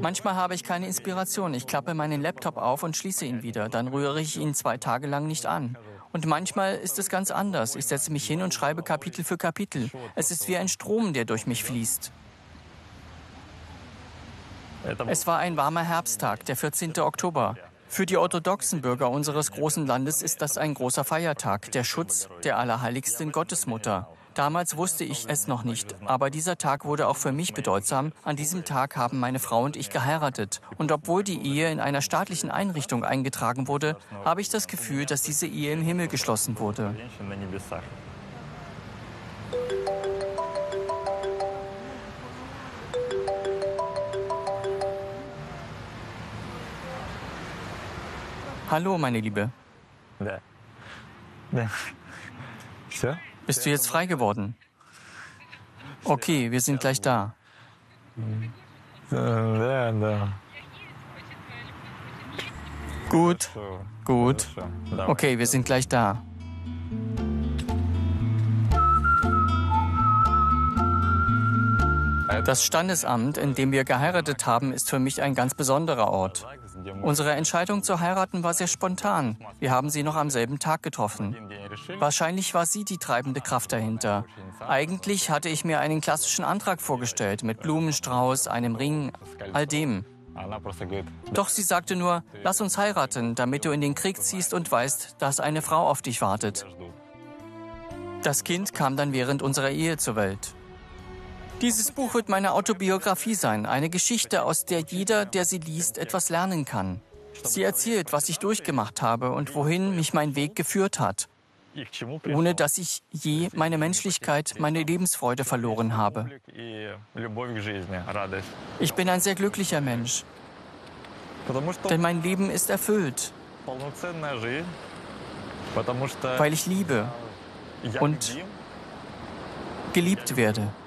Manchmal habe ich keine Inspiration. Ich klappe meinen Laptop auf und schließe ihn wieder. Dann rühre ich ihn 2 Tage lang nicht an. Und manchmal ist es ganz anders. Ich setze mich hin und schreibe Kapitel für Kapitel. Es ist wie ein Strom, der durch mich fließt. Es war ein warmer Herbsttag, der 14. Oktober. Für die orthodoxen Bürger unseres großen Landes ist das ein großer Feiertag, der Schutz der allerheiligsten Gottesmutter. Damals wusste ich es noch nicht, aber dieser Tag wurde auch für mich bedeutsam. An diesem Tag haben meine Frau und ich geheiratet. Und obwohl die Ehe in einer staatlichen Einrichtung eingetragen wurde, habe ich das Gefühl, dass diese Ehe im Himmel geschlossen wurde. Hallo, meine Liebe. Bist du jetzt frei geworden? Okay, wir sind gleich da. Gut, gut. Okay, wir sind gleich da. Das Standesamt, in dem wir geheiratet haben, ist für mich ein ganz besonderer Ort. Unsere Entscheidung zu heiraten war sehr spontan. Wir haben sie noch am selben Tag getroffen. Wahrscheinlich war sie die treibende Kraft dahinter. Eigentlich hatte ich mir einen klassischen Antrag vorgestellt, mit Blumenstrauß, einem Ring, all dem. Doch sie sagte nur, lass uns heiraten, damit du in den Krieg ziehst und weißt, dass eine Frau auf dich wartet. Das Kind kam dann während unserer Ehe zur Welt. Dieses Buch wird meine Autobiografie sein, eine Geschichte, aus der jeder, der sie liest, etwas lernen kann. Sie erzählt, was ich durchgemacht habe und wohin mich mein Weg geführt hat, ohne dass ich je meine Menschlichkeit, meine Lebensfreude verloren habe. Ich bin ein sehr glücklicher Mensch, denn mein Leben ist erfüllt, weil ich liebe und geliebt werde.